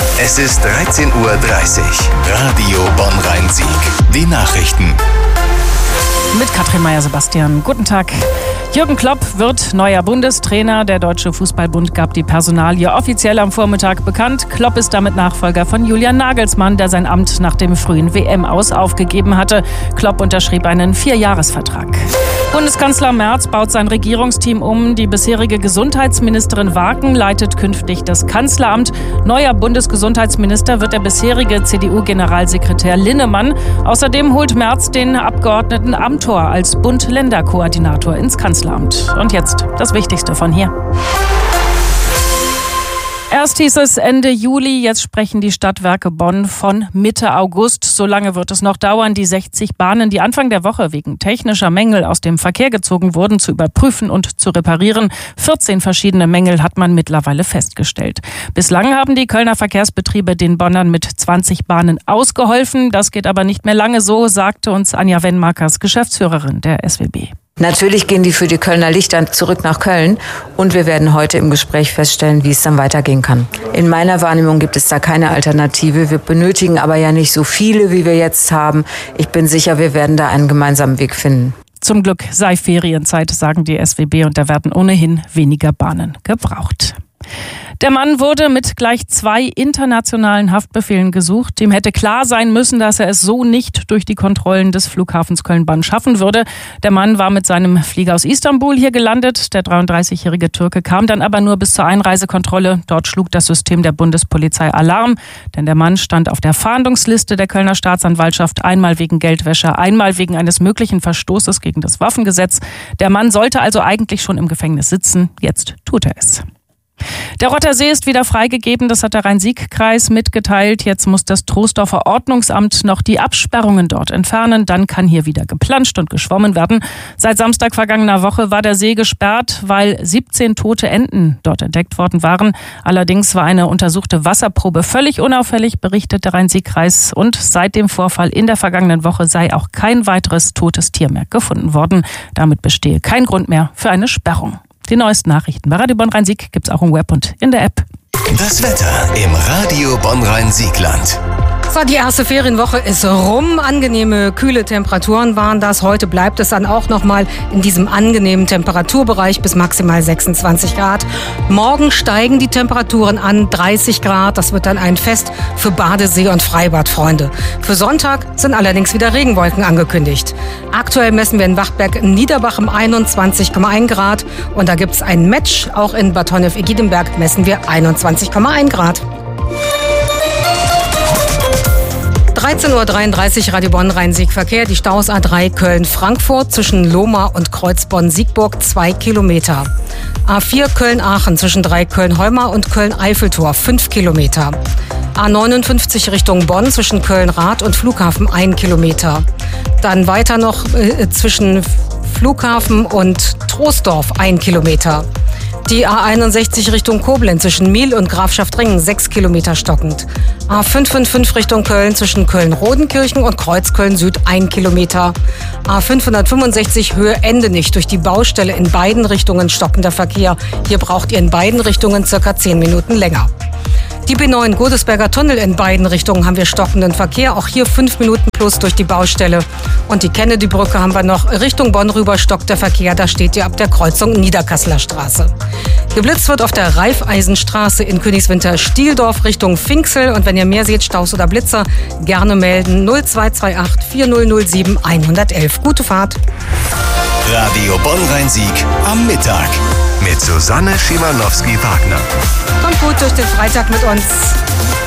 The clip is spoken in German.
Es ist 13:30 Uhr. Radio Bonn-Rhein-Sieg. Die Nachrichten. Mit Katrin Meyer-Sebastian. Guten Tag. Jürgen Klopp wird neuer Bundestrainer. Der Deutsche Fußballbund gab die Personalie offiziell am Vormittag bekannt. Klopp ist damit Nachfolger von Julian Nagelsmann, der sein Amt nach dem frühen WM-Aus aufgegeben hatte. Klopp unterschrieb einen 4-Jahres-Vertrag. Bundeskanzler Merz baut sein Regierungsteam um. Die bisherige Gesundheitsministerin Waken leitet künftig das Kanzleramt. Neuer Bundesgesundheitsminister wird der bisherige CDU-Generalsekretär Linnemann. Außerdem holt Merz den Abgeordneten Amthor als Bund-Länder-Koordinator ins Kanzleramt. Und jetzt das Wichtigste von hier. Erst hieß es Ende Juli, jetzt sprechen die Stadtwerke Bonn von Mitte August. So lange wird es noch dauern, die 60 Bahnen, die Anfang der Woche wegen technischer Mängel aus dem Verkehr gezogen wurden, zu überprüfen und zu reparieren. 14 verschiedene Mängel hat man mittlerweile festgestellt. Bislang haben die Kölner Verkehrsbetriebe den Bonnern mit 20 Bahnen ausgeholfen. Das geht aber nicht mehr lange so, sagte uns Anja Wenmakers, Geschäftsführerin der SWB. Natürlich gehen die für die Kölner Lichter zurück nach Köln und wir werden heute im Gespräch feststellen, wie es dann weitergehen kann. In meiner Wahrnehmung gibt es da keine Alternative. Wir benötigen aber ja nicht so viele, wie wir jetzt haben. Ich bin sicher, wir werden da einen gemeinsamen Weg finden. Zum Glück sei Ferienzeit, sagen die SWB, und da werden ohnehin weniger Bahnen gebraucht. Der Mann wurde mit gleich 2 internationalen Haftbefehlen gesucht. Ihm hätte klar sein müssen, dass er es so nicht durch die Kontrollen des Flughafens Köln-Bonn schaffen würde. Der Mann war mit seinem Flieger aus Istanbul hier gelandet. Der 33-jährige Türke kam dann aber nur bis zur Einreisekontrolle. Dort schlug das System der Bundespolizei Alarm, denn der Mann stand auf der Fahndungsliste der Kölner Staatsanwaltschaft, einmal wegen Geldwäsche, einmal wegen eines möglichen Verstoßes gegen das Waffengesetz. Der Mann sollte also eigentlich schon im Gefängnis sitzen. Jetzt tut er es. Der Rotter See ist wieder freigegeben, das hat der Rhein-Sieg-Kreis mitgeteilt. Jetzt muss das Troisdorfer Ordnungsamt noch die Absperrungen dort entfernen. Dann kann hier wieder geplanscht und geschwommen werden. Seit Samstag vergangener Woche war der See gesperrt, weil 17 tote Enten dort entdeckt worden waren. Allerdings war eine untersuchte Wasserprobe völlig unauffällig, berichtet der Rhein-Sieg-Kreis. Und seit dem Vorfall in der vergangenen Woche sei auch kein weiteres totes Tier mehr gefunden worden. Damit bestehe kein Grund mehr für eine Sperrung. Die neuesten Nachrichten bei Radio Bonn-Rhein-Sieg gibt's auch im Web und in der App. Das Wetter im Radio Bonn-Rhein-Siegland. So, die erste Ferienwoche ist rum. Angenehme, kühle Temperaturen waren das. Heute bleibt es dann auch nochmal in diesem angenehmen Temperaturbereich bis maximal 26 Grad. Morgen steigen die Temperaturen an 30 Grad. Das wird dann ein Fest für Badesee- und Freibadfreunde. Für Sonntag sind allerdings wieder Regenwolken angekündigt. Aktuell messen wir in Wachtberg-Niederbachem 21,1 Grad. Und da gibt es ein Match. Auch in Bad Honnef-Egidemberg messen wir 21,1 Grad. 13:33 Uhr, Radio Bonn-Rhein-Sieg Verkehr. Die Staus A3 Köln-Frankfurt zwischen Lohmar und Kreuzbonn-Siegburg 2 Kilometer. A4 Köln-Aachen zwischen Köln-Holmar und Köln-Eiffeltor 5 Kilometer. A59 Richtung Bonn zwischen Köln-Rath und Flughafen 1 Kilometer. Dann weiter noch zwischen Flughafen und Troisdorf 1 Kilometer. Die A61 Richtung Koblenz zwischen Miel und Grafschaftringen 6 Kilometer stockend. A555 Richtung Köln zwischen Köln-Rodenkirchen und Kreuzköln-Süd 1 Kilometer. A565 Höhe Endenich durch die Baustelle in beiden Richtungen stockender Verkehr. Hier braucht ihr in beiden Richtungen circa 10 Minuten länger. Die B9 Godesberger Tunnel in beiden Richtungen haben wir stockenden Verkehr. Auch hier 5 Minuten plus durch die Baustelle. Und die Kennedy-Brücke haben wir noch Richtung Bonn rüber stockt der Verkehr. Da steht ihr ab der Kreuzung Niederkasseler Straße. Geblitzt wird auf der Raiffeisenstraße in Königswinter-Stieldorf Richtung Finksel. Und wenn ihr mehr seht, Staus oder Blitzer, gerne melden 0228 4007 111. Gute Fahrt. Radio Bonn-Rhein-Sieg am Mittag mit Susanne Schimanowski-Wagner. Kommt gut durch den Freitag mit uns.